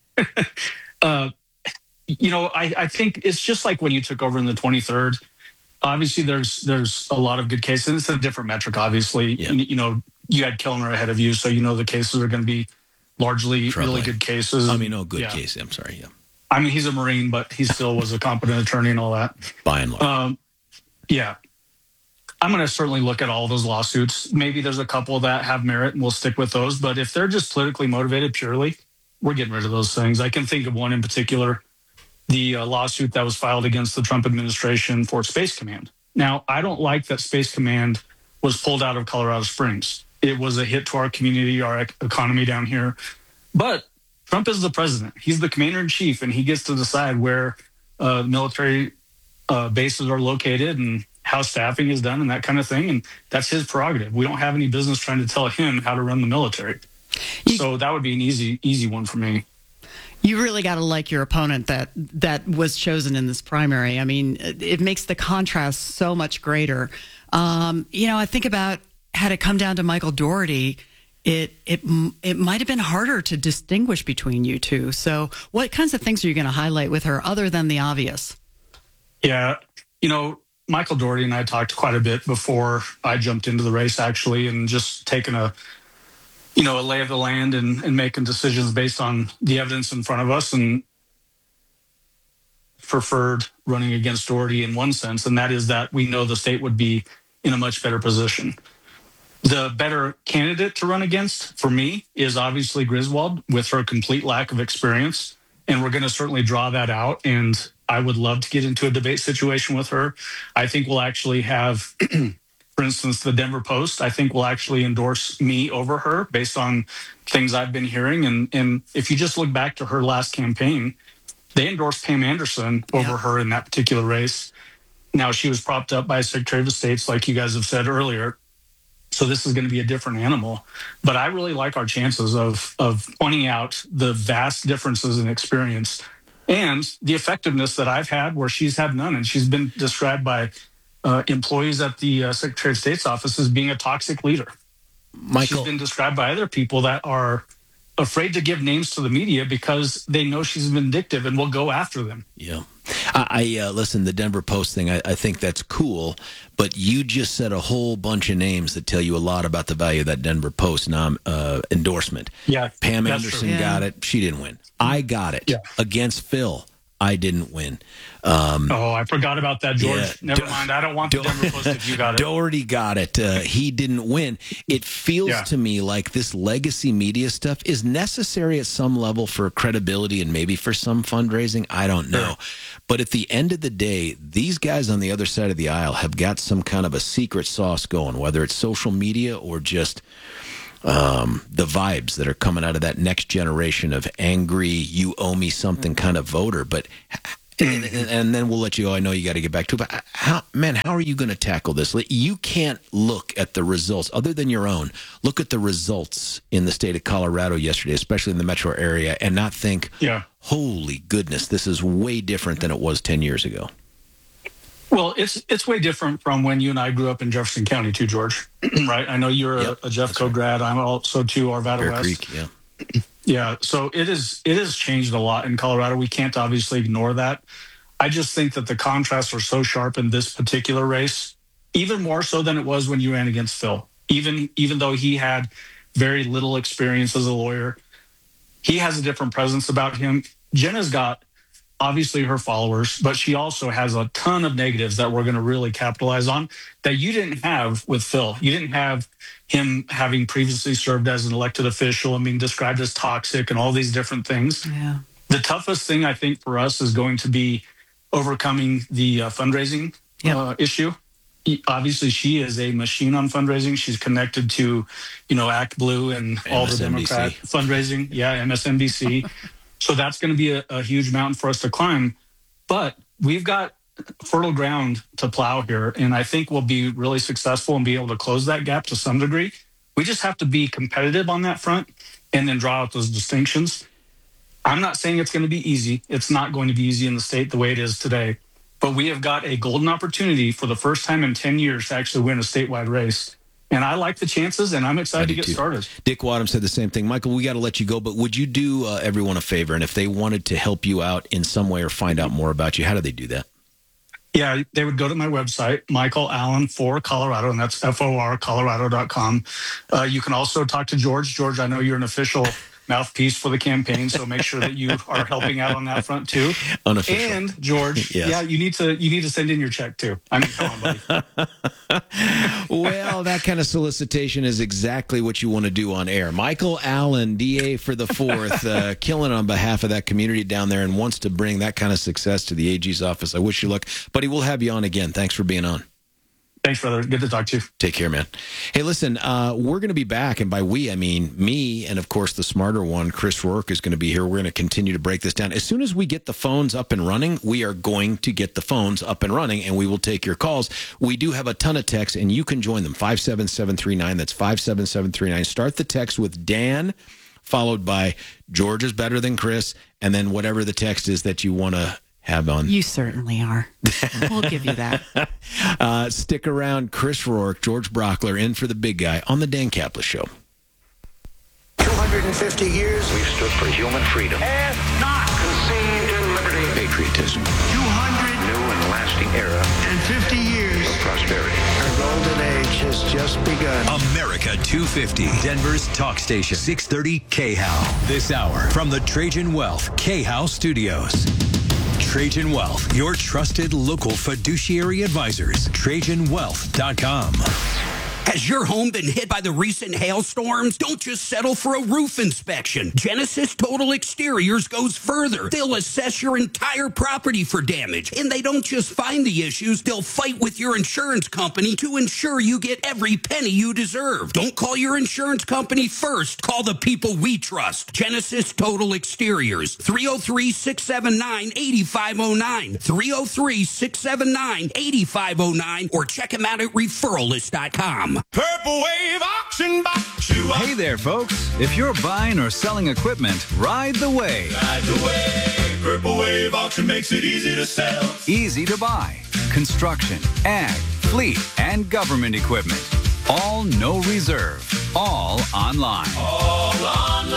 I think it's just like when you took over in the 23rd. Obviously, there's a lot of good cases. And it's a different metric, obviously. Yeah. You had Kellner ahead of you, so the cases are going to be largely really good cases. Good case. I'm sorry, yeah. He's a Marine, but he still was a competent attorney and all that. By and large. Yeah. I'm going to certainly look at all those lawsuits. Maybe there's a couple that have merit, and we'll stick with those. But if they're just politically motivated purely, we're getting rid of those things. I can think of one in particular, the lawsuit that was filed against the Trump administration for Space Command. Now, I don't like that Space Command was pulled out of Colorado Springs. It was a hit to our community, our economy down here. But Trump is the president. He's the commander-in-chief, and he gets to decide where military bases are located and how staffing is done and that kind of thing. And that's his prerogative. We don't have any business trying to tell him how to run the military. So that would be an easy one for me. You really got to like your opponent that was chosen in this primary. It makes the contrast so much greater. I think about had it come down to Michael Dougherty, it might have been harder to distinguish between you two. So what kinds of things are you going to highlight with her other than the obvious? Yeah, Michael Dougherty and I talked quite a bit before I jumped into the race, actually, and just taking a lay of the land and making decisions based on the evidence in front of us, and preferred running against Dougherty in one sense, and that is that we know the state would be in a much better position. The better candidate to run against for me is obviously Griswold, with her complete lack of experience, and we're going to certainly draw that out, and I would love to get into a debate situation with her. I think we'll actually have for instance, the Denver Post, I think, will actually endorse me over her based on things I've been hearing. And if you just look back to her last campaign, they endorsed Pam Anderson over her in that particular race. Now, she was propped up by Secretary of State, like you guys have said earlier. So this is going to be a different animal. But I really like our chances of pointing out the vast differences in experience and the effectiveness that I've had where she's had none. And she's been described by employees at the Secretary of State's office as being a toxic leader. Michael, she's been described by other people that are afraid to give names to the media because they know she's vindictive and will go after them. Yeah. I listen, the Denver Post thing, I think that's cool, but you just said a whole bunch of names that tell you a lot about the value of that Denver Post endorsement. Yeah. Pam Anderson got it. She didn't win. I got it. Against Phil. I didn't win. I forgot about that, George. Yeah. Never mind. I don't want the Denver Post if you got it. Doherty got it. He didn't win. It feels to me like this legacy media stuff is necessary at some level for credibility and maybe for some fundraising. I don't know. But at the end of the day, these guys on the other side of the aisle have got some kind of a secret sauce going, whether it's social media or just the vibes that are coming out of that next generation of angry, you owe me something kind of voter. But and then we'll let you go. I know you got to get back to it. But how are you going to tackle this? You can't look at the results other than your own. Look at the results in the state of Colorado yesterday, especially in the metro area, and not think, holy goodness, this is way different than it was 10 years ago. Well, it's way different from when you and I grew up in Jefferson County too, George. Right? I know you're a Jeffco grad. I'm also too Arvada Bear West. Creek, Yeah. So it has changed a lot in Colorado. We can't obviously ignore that. I just think that the contrasts are so sharp in this particular race, even more so than it was when you ran against Phil. Even though he had very little experience as a lawyer, he has a different presence about him. Jenna's got obviously her followers, but she also has a ton of negatives that we're going to really capitalize on that you didn't have with Phil. You didn't have him having previously served as an elected official and being described as toxic and all these different things. Yeah. The toughest thing I think for us is going to be overcoming the fundraising issue. Obviously, she is a machine on fundraising. She's connected to, Act Blue and all the Democrat fundraising. Yeah, MSNBC. So that's going to be a huge mountain for us to climb. But we've got fertile ground to plow here, and I think we'll be really successful and be able to close that gap to some degree. We just have to be competitive on that front and then draw out those distinctions. I'm not saying it's going to be easy. It's not going to be easy in the state the way it is today. But we have got a golden opportunity for the first time in 10 years to actually win a statewide race. And I like the chances, and I'm excited to get started. Dick Wadham said the same thing. Michael, we got to let you go, but would you do everyone a favor? And if they wanted to help you out in some way or find out more about you, how do they do that? Yeah, they would go to my website, Michael Allen for Colorado, and that's FORcolorado.com. You can also talk to George. George, I know you're an official mouthpiece for the campaign, so make sure that you are helping out on that front too. Unofficial. And George, you need to send in your check too. I mean, come on, buddy. Well, that kind of solicitation is exactly what you want to do on air. Michael Allen, DA for the 4th, killing on behalf of that community down there and wants to bring that kind of success to the AG's office. I wish you luck, buddy. We'll have you on again. Thanks for being on. Thanks, brother. Good to talk to you. Take care, man. Hey, listen, we're going to be back. And by we, I mean me and, of course, the smarter one, Chris Rourke, is going to be here. We're going to continue to break this down. As soon as we get the phones up and running, we are going to get the phones up and running, and we will take your calls. We do have a ton of texts, and you can join them. 57739. That's 57739. Start the text with Dan, followed by George is better than Chris, and then whatever the text is that you want to have on. You certainly are. We'll give you that. Stick around. Chris Rourke, George Brockler, in for the big guy on the Dan Kaplan Show. 250 years we've stood for human freedom. And not conceived in liberty. Patriotism. 200 New and lasting era. and 50 years. Of prosperity. Our golden age has just begun. America 250, Denver's talk station, 630 KHOW. This hour from the Trajan Wealth KHOW Studios. Trajan Wealth, your trusted local fiduciary advisors. TrajanWealth.com. Has your home been hit by the recent hailstorms? Don't just settle for a roof inspection. Genesis Total Exteriors goes further. They'll assess your entire property for damage. And they don't just find the issues, they'll fight with your insurance company to ensure you get every penny you deserve. Don't call your insurance company first. Call the people we trust. Genesis Total Exteriors. 303-679-8509. 303-679-8509. Or check them out at referralist.com. Purple Wave Auction Box. Hey there, folks. If you're buying or selling equipment, ride the wave. Ride the wave. Purple Wave Auction makes it easy to sell. Easy to buy. Construction, ag, fleet, and government equipment. All no reserve. All online. All online.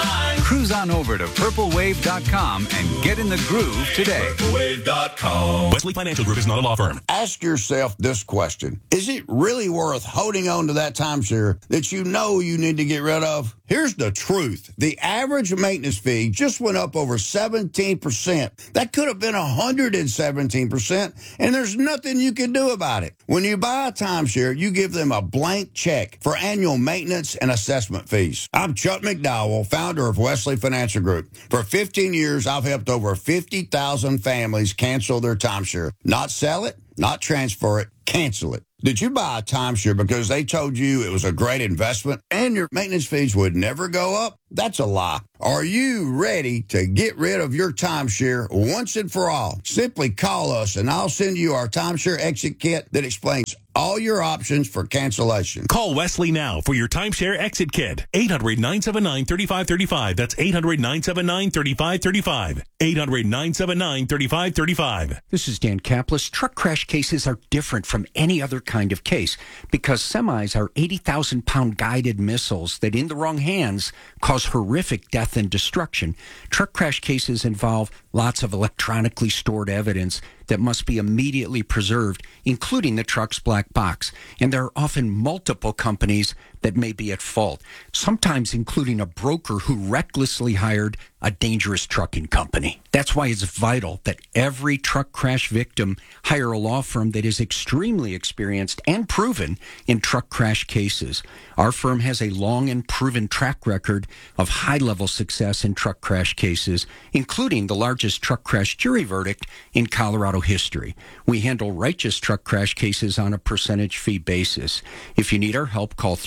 Cruise on over to purplewave.com and get in the groove today. PurpleWave.com. Wesley Financial Group is not a law firm. Ask yourself this question. Is it really worth holding on to that timeshare that you know you need to get rid of? Here's the truth. The average maintenance fee just went up over 17%. That could have been 117%, and there's nothing you can do about it. When you buy a timeshare, you give them a blank check for annual maintenance and assessment fees. I'm Chuck McDowell, founder of Wesley Financial Group. For 15 years, I've helped over 50,000 families cancel their timeshare. Not sell it, not transfer it, cancel it. Did you buy a timeshare because they told you it was a great investment and your maintenance fees would never go up? That's a lie. Are you ready to get rid of your timeshare once and for all? Simply call us and I'll send you our timeshare exit kit that explains all your options for cancellation. Call Wesley now for your timeshare exit kit. 800-979-3535. That's 800-979-3535. 800-979-3535. This is Dan Kaplis. Truck crash cases are different from any other kind of case because semis are 80,000-pound guided missiles that in the wrong hands cause horrific death and destruction. Truck crash cases involve lots of electronically stored evidence that must be immediately preserved, including the truck's black box. And there are often multiple companies that may be at fault, sometimes including a broker who recklessly hired a dangerous trucking company. That's why it's vital that every truck crash victim hire a law firm that is extremely experienced and proven in truck crash cases. Our firm has a long and proven track record of high-level success in truck crash cases, including the largest truck crash jury verdict in Colorado history. We handle righteous truck crash cases on a percentage fee basis. If you need our help, call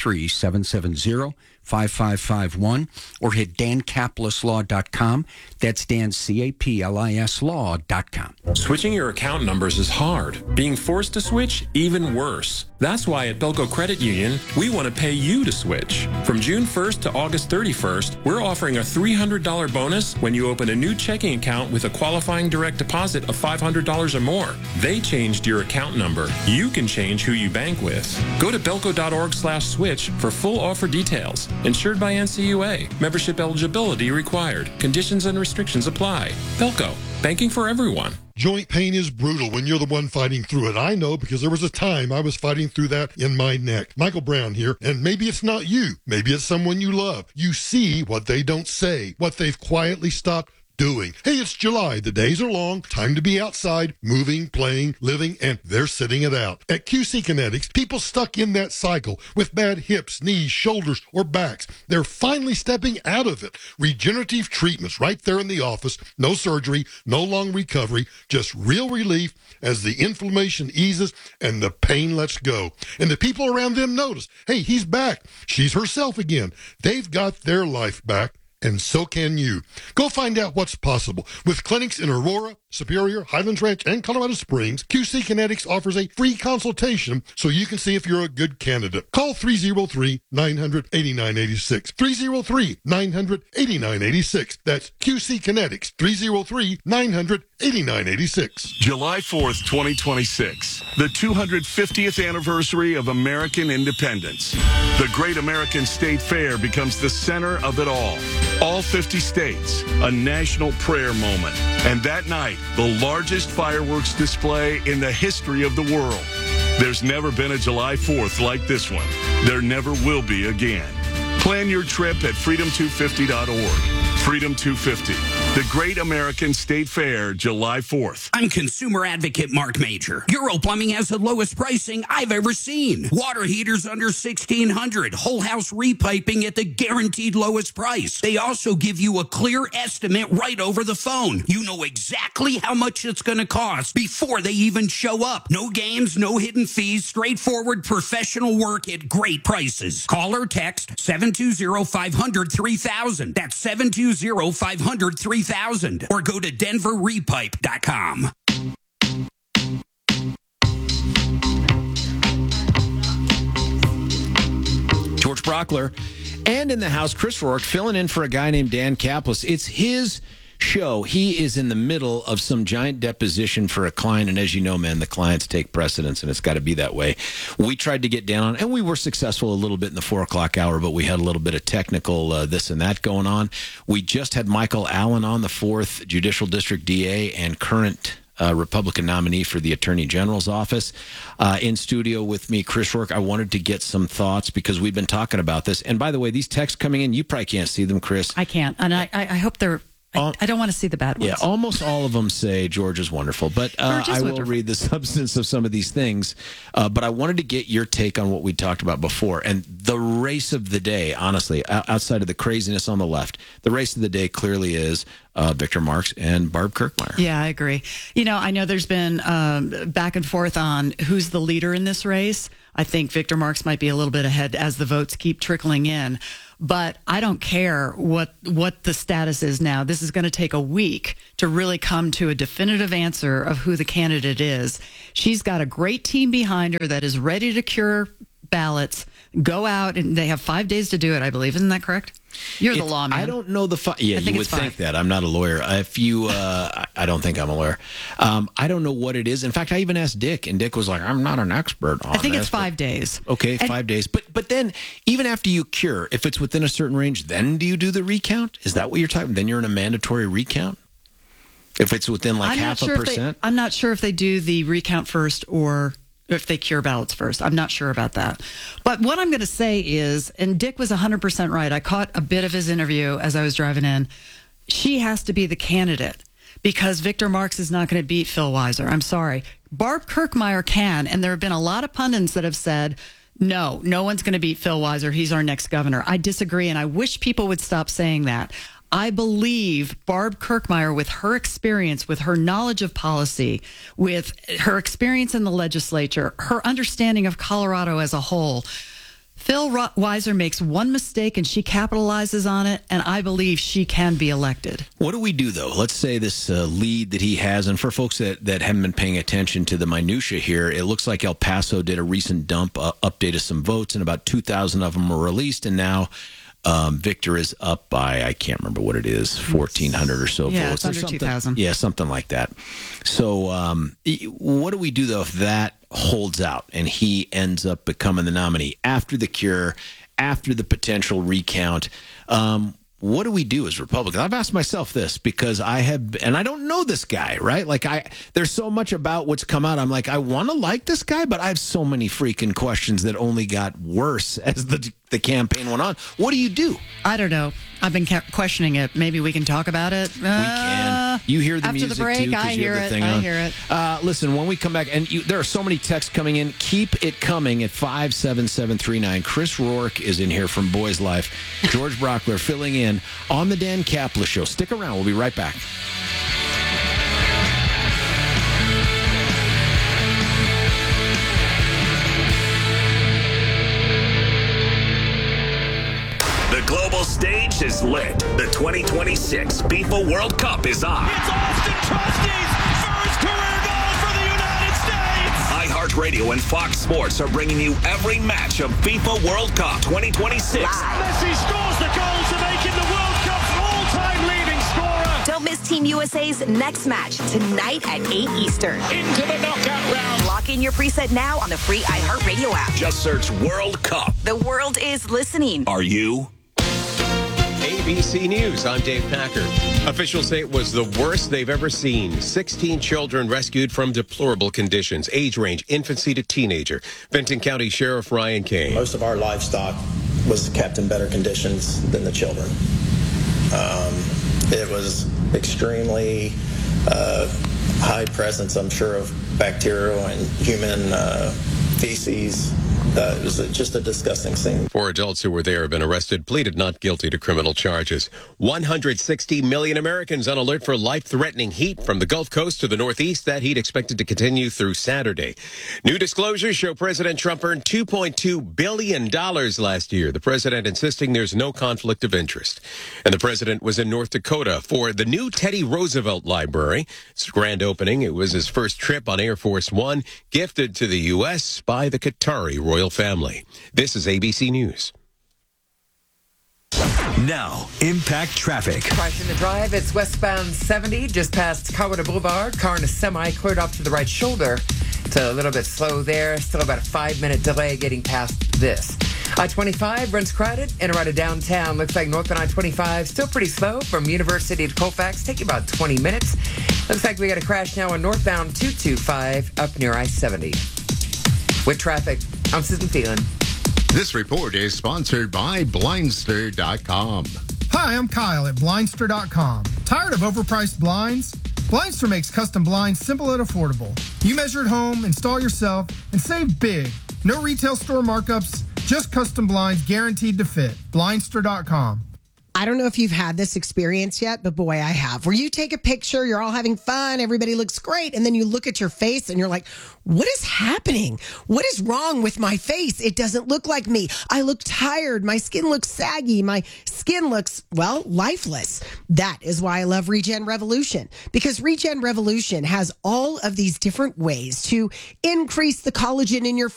303-770-5551 or hit dancaplisslaw.com. That's Dan, C-A-P-L-I-S law.com. Switching your account numbers is hard. Being forced to switch, even worse. That's why at Belco Credit Union, we want to pay you to switch. From June 1st to August 31st, we're offering a $300 bonus when you open a new checking account with a qualifying direct deposit of $500 or more. They changed your account number. You can change who you bank with. Go to belco.org/switch for full offer details. Insured by NCUA. Membership eligibility required. Conditions and restrictions apply. Belco. Banking for everyone. Joint pain is brutal when you're the one fighting through it. I know because there was a time I was fighting through that in my neck. Michael Brown here, and maybe it's not you. Maybe it's someone you love. You see what they don't say, what they've quietly stopped doing. Hey, it's July. The days are long. Time to be outside, moving, playing, living, and they're sitting it out. At QC Kinetics, people stuck in that cycle with bad hips, knees, shoulders, or backs. They're finally stepping out of it. Regenerative treatments right there in the office. No surgery, no long recovery, just real relief as the inflammation eases and the pain lets go. And the people around them notice, hey, he's back. She's herself again. They've got their life back. And so can you. Go find out what's possible. With clinics in Aurora, Superior, Highlands Ranch, and Colorado Springs, QC Kinetics offers a free consultation so you can see if you're a good candidate. Call 303-900-8986. 303-900-8986. That's QC Kinetics. 303-900-8986. July 4th, 2026, the 250th anniversary of American independence. The Great American State Fair becomes the center of it all. All 50 states, a national prayer moment. And that night, the largest fireworks display in the history of the world. There's never been a July 4th like this one. There never will be again. Plan your trip at freedom250.org. Freedom 250, the Great American State Fair, July 4th. I'm consumer advocate Mark Major. Euro Plumbing has the lowest pricing I've ever seen. Water heaters under $1,600. Whole house repiping at the guaranteed lowest price. They also give you a clear estimate right over the phone. You know exactly how much it's going to cost before they even show up. No games, no hidden fees, straightforward professional work at great prices. Call or text 720-500-3000. That's 720-500-3000. Or go to denverrepipe.com. George Brockler, and in the house, Chris Rourke, filling in for a guy named Dan Kaplis. It's his show, he is in the middle of some giant deposition for a client. And as you know, man, the clients take precedence, and it's got to be that way. We tried to get down on, and we were successful a little bit in the 4 o'clock hour, but we had a little bit of technical this and that going on. We just had Michael Allen on, the 4th Judicial District DA and current Republican nominee for the Attorney General's office, in studio with me, Chris Rourke. I wanted to get some thoughts because we've been talking about this. And by the way, these texts coming in, you probably can't see them, Chris. I can't. And I hope they're... I don't want to see the bad ones. Yeah, almost all of them say George is wonderful, but I will read the substance of some of these things. But I wanted to get your take on what we talked about before. And the race of the day, honestly, outside of the craziness on the left, the race of the day clearly is Victor Marx and Barb Kirkmeyer. Yeah, I agree. I know there's been back and forth on who's the leader in this race. I think Victor Marx might be a little bit ahead as the votes keep trickling in. But I don't care what the status is now. This is going to take a week to really come to a definitive answer of who the candidate is. She's got a great team behind her that is ready to cure ballots, go out, and they have 5 days to do it, I believe. Isn't that correct? You're the lawman. I don't know the... Yeah, you would think that. I'm not a lawyer. If you... I don't think I'm a lawyer. I don't know what it is. In fact, I even asked Dick, and Dick was like, I'm not an expert on I think this, it's 5 days. Okay, 5 days. But then, even after you cure, if it's within a certain range, then do you do the recount? Is that what you're talking about? Then you're in a mandatory recount? If it's within like half a percent? I'm not sure if they do the recount first or if they cure ballots first. I'm not sure about that. But what I'm going to say is, and Dick was 100% right. I caught a bit of his interview as I was driving in. She has to be the candidate because Victor Marx is not going to beat Phil Weiser. I'm sorry. Barb Kirkmeyer can, and there have been a lot of pundits that have said, no one's going to beat Phil Weiser. He's our next governor. I disagree, and I wish people would stop saying that. I believe Barb Kirkmeyer, with her experience, with her knowledge of policy, with her experience in the legislature, her understanding of Colorado as a whole, Phil Weiser makes one mistake and she capitalizes on it, and I believe she can be elected. What do we do, though? Let's say this lead that he has, and for folks that haven't been paying attention to the minutia here, it looks like El Paso did a recent update of some votes, and about 2,000 of them were released, and now Victor is up by, I can't remember what it is, 1,400 or so votes. It's under 2,000. Yeah, something like that. So what do we do, though, if that holds out and he ends up becoming the nominee after the cure, after the potential recount? What do we do as Republicans? I've asked myself this because and I don't know this guy, right? Like there's so much about what's come out. I'm like, I want to like this guy, but I have so many freaking questions that only got worse as the campaign went on. What do you do? I don't know. I've been questioning it. Maybe we can talk about it. We can. You hear the after music the break, too, I hear it. I hear it. Listen, when we come back, and there are so many texts coming in. Keep it coming at 57739. Chris Rourke is in here from Boys Life. George Brockler filling in on the Dan Kaplan Show. Stick around. We'll be right back. The global stage is lit. The 2026 FIFA World Cup is on. It's Austin Trusty's first career goal for the United States. iHeartRadio and Fox Sports are bringing you every match of FIFA World Cup 2026. Messi scores the goal to make him the World Cup's all-time leading scorer. Don't miss Team USA's next match tonight at 8 Eastern. Into the knockout round. Lock in your preset now on the free iHeartRadio app. Just search World Cup. The world is listening. Are you? ABC News, I'm Dave Packer. Officials say it was the worst they've ever seen. 16 children rescued from deplorable conditions, age range infancy to teenager. Benton County Sheriff Ryan Kane. Most of our livestock was kept in better conditions than the children. It was extremely high presence, I'm sure, of bacterial and human feces. It was just a disgusting scene. 4 adults who were there have been arrested, pleaded not guilty to criminal charges. 160 million Americans on alert for life-threatening heat from the Gulf Coast to the Northeast. That heat expected to continue through Saturday. New disclosures show President Trump earned $2.2 billion last year. The president insisting there's no conflict of interest. And the president was in North Dakota for the new Teddy Roosevelt Library. It's a grand opening. It was his first trip on Air Force One, gifted to the U.S. by the Qatari royal family. This is ABC News. Now, impact traffic. Crash in the drive. It's westbound 70, just past Colorado Boulevard. Car in a semi cleared off to the right shoulder. It's a little bit slow there. Still about a 5-minute delay getting past this. I-25 runs crowded in and out of downtown. Looks like north on I-25 still pretty slow from University to Colfax. Take you about 20 minutes. Looks like we got a crash now on northbound 225 up near I-70. With traffic, I'm Susan Phelan. This report is sponsored by Blindster.com. Hi, I'm Kyle at Blindster.com. Tired of overpriced blinds? Blindster makes custom blinds simple and affordable. You measure at home, install yourself, and save big. No retail store markups, just custom blinds guaranteed to fit. Blindster.com. I don't know if you've had this experience yet, but boy, I have. Where you take a picture, you're all having fun, everybody looks great, and then you look at your face and you're like, what is happening? What is wrong with my face? It doesn't look like me. I look tired. My skin looks saggy. My skin looks, well, lifeless. That is why I love Regen Revolution, because Regen Revolution has all of these different ways to increase the collagen in your